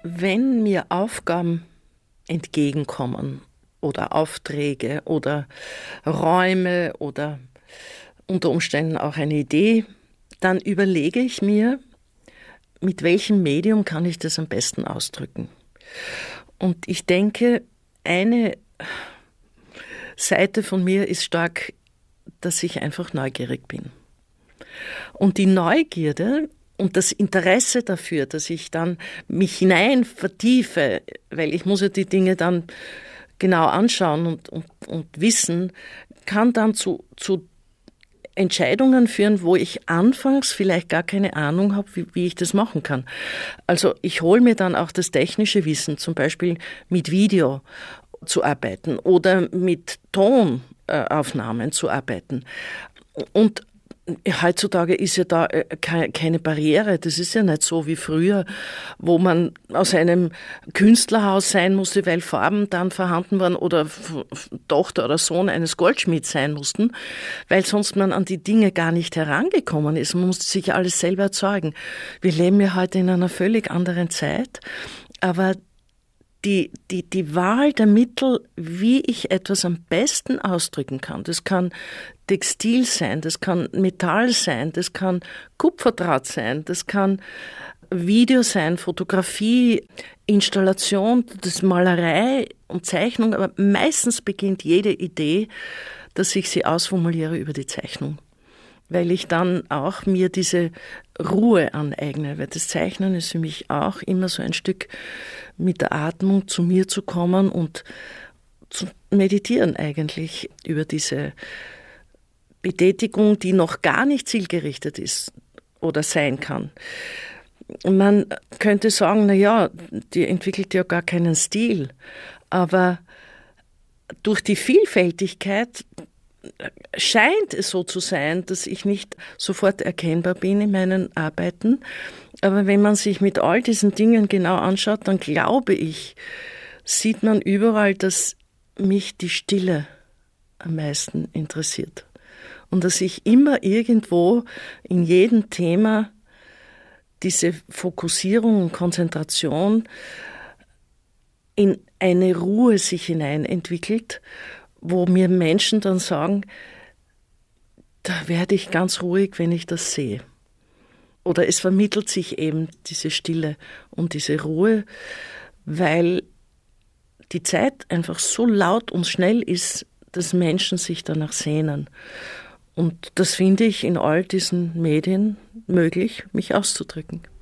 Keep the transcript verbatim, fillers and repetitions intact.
Wenn mir Aufgaben entgegenkommen oder Aufträge oder Räume oder unter Umständen auch eine Idee, dann überlege ich mir, mit welchem Medium kann ich das am besten ausdrücken. Und ich denke, eine Seite von mir ist stark, dass ich einfach neugierig bin. Und die Neugierde und das Interesse dafür, dass ich dann mich hinein vertiefe, weil ich muss ja die Dinge dann genau anschauen und, und, und wissen, kann dann zu, zu Entscheidungen führen, wo ich anfangs vielleicht gar keine Ahnung habe, wie, wie ich das machen kann. Also ich hole mir dann auch das technische Wissen, zum Beispiel mit Video zu arbeiten oder mit Tonaufnahmen zu arbeiten. Und heutzutage ist ja da keine Barriere. Das ist ja nicht so wie früher, wo man aus einem Künstlerhaus sein musste, weil Farben dann vorhanden waren oder Tochter oder Sohn eines Goldschmieds sein mussten, weil sonst man an die Dinge gar nicht herangekommen ist. Man musste sich alles selber erzeugen. Wir leben ja heute in einer völlig anderen Zeit, aber Die, die, die Wahl der Mittel, wie ich etwas am besten ausdrücken kann, das kann Textil sein, das kann Metall sein, das kann Kupferdraht sein, das kann Video sein, Fotografie, Installation, das Malerei und Zeichnung, aber meistens beginnt jede Idee, dass ich sie ausformuliere über die Zeichnung, weil ich dann auch mir diese Ruhe aneigne, weil das Zeichnen ist für mich auch immer so ein Stück mit der Atmung zu mir zu kommen und zu meditieren eigentlich über diese Betätigung, die noch gar nicht zielgerichtet ist oder sein kann. Man könnte sagen, na ja, die entwickelt ja gar keinen Stil, aber durch die Vielfältigkeit scheint es so zu sein, dass ich nicht sofort erkennbar bin in meinen Arbeiten. Aber wenn man sich mit all diesen Dingen genau anschaut, dann glaube ich, sieht man überall, dass mich die Stille am meisten interessiert. Und dass ich immer irgendwo in jedem Thema diese Fokussierung und Konzentration in eine Ruhe sich hinein entwickelt, wo mir Menschen dann sagen, da werde ich ganz ruhig, wenn ich das sehe. Oder es vermittelt sich eben diese Stille und diese Ruhe, weil die Zeit einfach so laut und schnell ist, dass Menschen sich danach sehnen. Und das finde ich in all diesen Medien möglich, mich auszudrücken.